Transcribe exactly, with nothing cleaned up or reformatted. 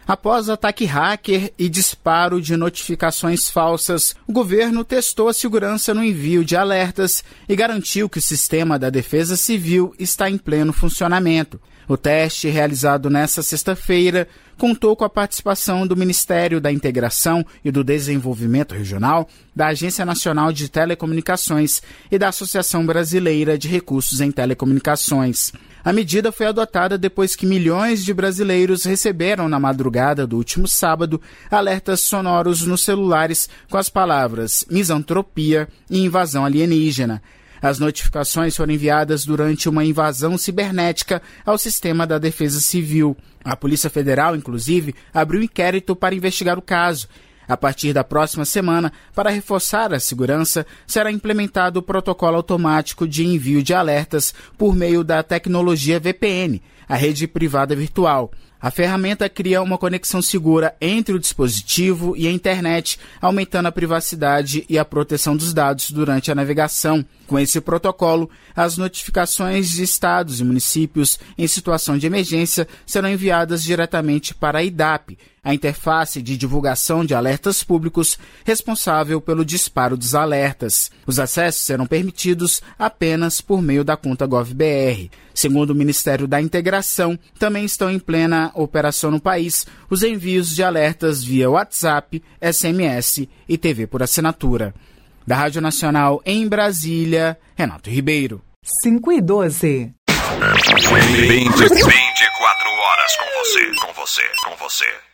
Após ataque hacker e disparo de notificações falsas, o governo testou a segurança no envio de alertas e garantiu que o sistema da Defesa Civil está em pleno funcionamento. O teste, realizado nesta sexta-feira, contou com a participação do Ministério da Integração e do Desenvolvimento Regional, da Agência Nacional de Telecomunicações e da Associação Brasileira de Recursos em Telecomunicações. A medida foi adotada depois que milhões de brasileiros receberam na madrugada do último sábado alertas sonoros nos celulares com as palavras misantropia e invasão alienígena. As notificações foram enviadas durante uma invasão cibernética ao sistema da Defesa Civil. A Polícia Federal, inclusive, abriu inquérito para investigar o caso. A partir da próxima semana, para reforçar a segurança, será implementado o protocolo automático de envio de alertas por meio da tecnologia V P N, a rede privada virtual. A ferramenta cria uma conexão segura entre o dispositivo e a internet, aumentando a privacidade e a proteção dos dados durante a navegação. Com esse protocolo, as notificações de estados e municípios em situação de emergência serão enviadas diretamente para a I D A P, a interface de divulgação de alertas públicos responsável pelo disparo dos alertas. Os acessos serão permitidos apenas por meio da conta GovBR. Segundo o Ministério da Integração, também estão em plena operação no país os envios de alertas via WhatsApp, S M S e T V por assinatura. Da Rádio Nacional em Brasília, Renato Ribeiro. cinco e doze. vinte e quatro horas com você, com você, com você.